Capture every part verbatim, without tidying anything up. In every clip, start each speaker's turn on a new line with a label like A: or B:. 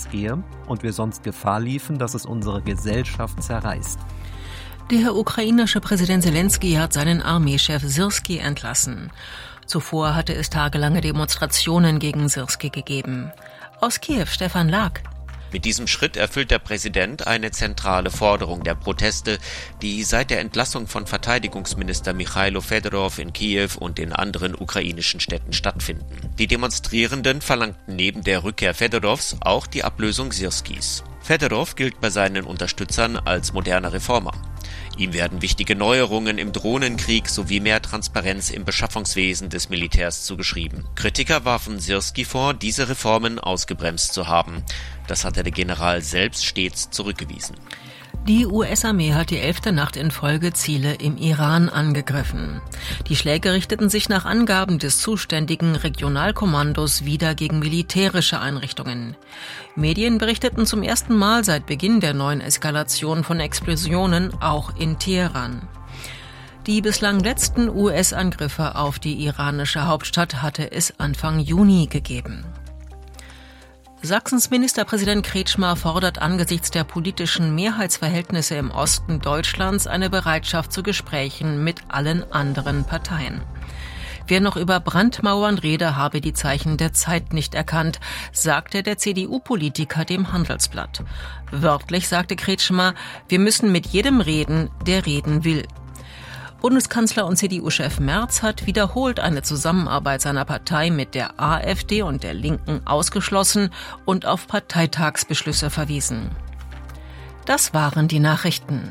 A: ausgehe und wir sonst Gefahr liefen, dass es unsere Gesellschaft zerreißt.
B: Der ukrainische Präsident Selenskyj hat seinen Armeechef Syrskij entlassen. Zuvor hatte es tagelange Demonstrationen gegen Syrskij gegeben. Aus Kiew, Stefan Lag.
C: Mit diesem Schritt erfüllt der Präsident eine zentrale Forderung der Proteste, die seit der Entlassung von Verteidigungsminister Michailo Fedorov in Kiew und in anderen ukrainischen Städten stattfinden. Die Demonstrierenden verlangten neben der Rückkehr Fedorovs auch die Ablösung Syrskijs. Fedorov gilt bei seinen Unterstützern als moderner Reformer. Ihm werden wichtige Neuerungen im Drohnenkrieg sowie mehr Transparenz im Beschaffungswesen des Militärs zugeschrieben. Kritiker warfen Syrskij vor, diese Reformen ausgebremst zu haben. Das hatte der General selbst stets zurückgewiesen.
B: Die U S-Armee hat die elfte Nacht in Folge Ziele im Iran angegriffen. Die Schläge richteten sich nach Angaben des zuständigen Regionalkommandos wieder gegen militärische Einrichtungen. Medien berichteten zum ersten Mal seit Beginn der neuen Eskalation von Explosionen, auch in Teheran. Die bislang letzten U S-Angriffe auf die iranische Hauptstadt hatte es Anfang Juni gegeben. Sachsens Ministerpräsident Kretschmer fordert angesichts der politischen Mehrheitsverhältnisse im Osten Deutschlands eine Bereitschaft zu Gesprächen mit allen anderen Parteien. Wer noch über Brandmauern rede, habe die Zeichen der Zeit nicht erkannt, sagte der C D U-Politiker dem Handelsblatt. Wörtlich sagte Kretschmer, wir müssen mit jedem reden, der reden will. Bundeskanzler und C D U-Chef Merz hat wiederholt eine Zusammenarbeit seiner Partei mit der AfD und der Linken ausgeschlossen und auf Parteitagsbeschlüsse verwiesen. Das waren die Nachrichten.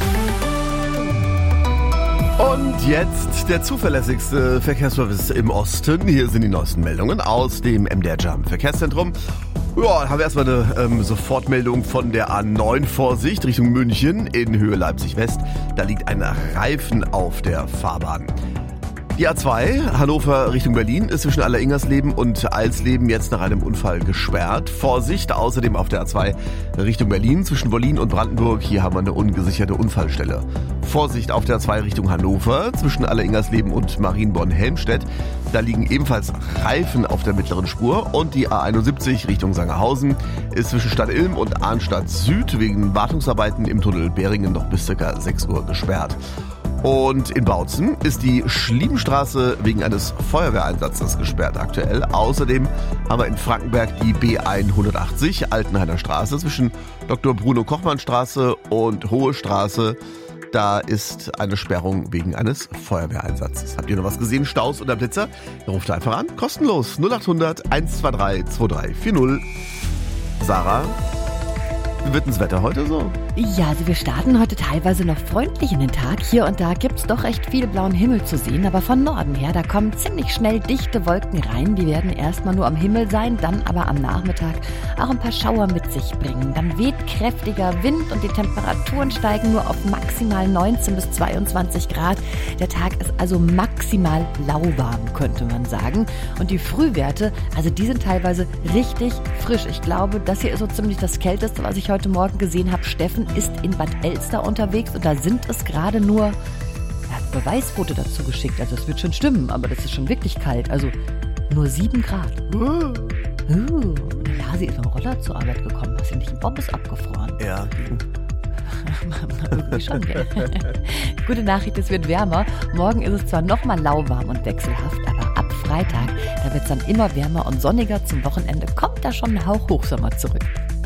D: Und jetzt der zuverlässigste Verkehrsservice im Osten. Hier sind die neuesten Meldungen aus dem M D R Jam Verkehrszentrum. Ja, haben wir erstmal eine ähm, Sofortmeldung von der A neun. Vorsicht Richtung München in Höhe Leipzig-West. Da liegt ein Reifen auf der Fahrbahn. Die A zwei, Hannover Richtung Berlin, ist zwischen Alleringersleben und Alsleben jetzt nach einem Unfall gesperrt. Vorsicht, außerdem auf der A zwei Richtung Berlin zwischen Wollin und Brandenburg. Hier haben wir eine ungesicherte Unfallstelle. Vorsicht auf der A zwei Richtung Hannover zwischen Alleringersleben und Marienborn-Helmstedt. Da liegen ebenfalls Reifen auf der mittleren Spur. Und die A einundsiebzig Richtung Sangerhausen ist zwischen Stadt Ilm und Arnstadt Süd wegen Wartungsarbeiten im Tunnel Beringen noch bis ca. sechs Uhr gesperrt. Und in Bautzen ist die Schliebenstraße wegen eines Feuerwehreinsatzes gesperrt aktuell. Außerdem haben wir in Frankenberg die B hundertachtzig Altenhainer Straße zwischen Doktor Bruno Kochmann Straße und Hohe Straße. Da ist eine Sperrung wegen eines Feuerwehreinsatzes. Habt ihr noch was gesehen? Staus oder Blitzer? Ruft einfach an. Kostenlos. null acht hundert eins zwei drei zwei drei vier null. Sarah, wie wird denn das Wetter heute so?
E: Ja, also wir starten heute teilweise noch freundlich in den Tag. Hier und da gibt's doch recht viel blauen Himmel zu sehen. Aber von Norden her, da kommen ziemlich schnell dichte Wolken rein. Die werden erstmal nur am Himmel sein, dann aber am Nachmittag auch ein paar Schauer mit sich bringen. Dann weht kräftiger Wind und die Temperaturen steigen nur auf maximal neunzehn bis zweiundzwanzig Grad. Der Tag ist also maximal lauwarm, könnte man sagen. Und die Frühwerte, also die sind teilweise richtig frisch. Ich glaube, das hier ist so ziemlich das Kälteste, was ich heute Morgen gesehen habe. Steffen ist in Bad Elster unterwegs und da sind es gerade nur, er hat Beweisfoto dazu geschickt, also es wird schon stimmen, aber das ist schon wirklich kalt, also nur sieben Grad. Uh. Uh. Ja, sie ist mit dem Roller zur Arbeit gekommen, hast du nicht, ein Bob ist abgefroren.
D: Ja.
E: Irgendwie schon, gell? Gute Nachricht, es wird wärmer. Morgen ist es zwar nochmal lauwarm und wechselhaft, aber ab Freitag, da wird es dann immer wärmer und sonniger. Zum Wochenende kommt da schon ein Hauch Hochsommer zurück.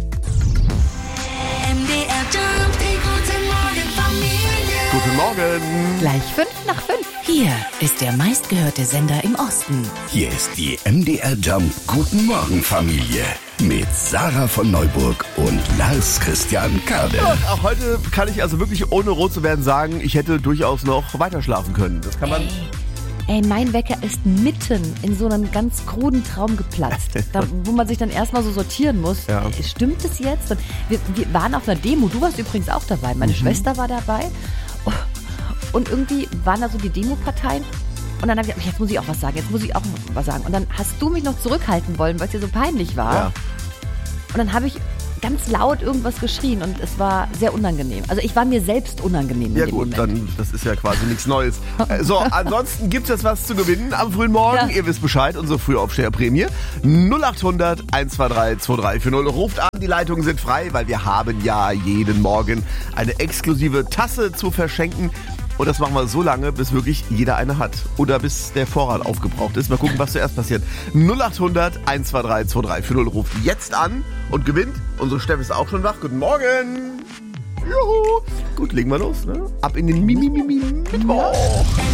D: Guten Morgen.
E: Gleich fünf nach fünf.
F: Hier ist der meistgehörte Sender im Osten.
G: Hier ist die M D R Jam Guten Morgen Familie mit Sarah von Neuburg und Lars Christian Kade.
D: Ja, und auch heute kann ich also wirklich ohne rot zu werden sagen, ich hätte durchaus noch weiter schlafen können. Das kann man...
E: Ey. Ey, mein Wecker ist mitten in so einen ganz kruden Traum geplatzt, da, wo man sich dann erstmal so sortieren muss. Ja. Stimmt es jetzt? Wir, wir waren auf einer Demo, du warst übrigens auch dabei, meine mhm. Schwester war dabei und irgendwie waren da so die Demo-Parteien und dann habe ich gesagt, jetzt muss ich auch was sagen, jetzt muss ich auch was sagen und dann hast du mich noch zurückhalten wollen, weil es dir so peinlich war. Ja. Und dann habe ich ganz laut irgendwas geschrien und es war sehr unangenehm. Also ich war mir selbst unangenehm.
D: Ja
E: in dem
D: gut,
E: Moment.
D: dann das ist ja quasi nichts Neues. Äh, So, ansonsten gibt's jetzt was zu gewinnen am frühen Morgen.
E: Ja.
D: Ihr wisst Bescheid, unsere Frühaufsteherprämie. null acht hundert eins zwei drei zwei drei vier null. Ruft an, die Leitungen sind frei, weil wir haben ja jeden Morgen eine exklusive Tasse zu verschenken. Und das machen wir so lange, bis wirklich jeder eine hat. Oder bis der Vorrat aufgebraucht ist. Mal gucken, was zuerst passiert. null acht hundert eins zwei drei zwei drei vier null. Ruft jetzt an und gewinnt. Unsere Steff ist auch schon wach. Guten Morgen. Juhu. Gut, legen wir los. Ne? Ab in den Mimi-Mimi-Mittwoch.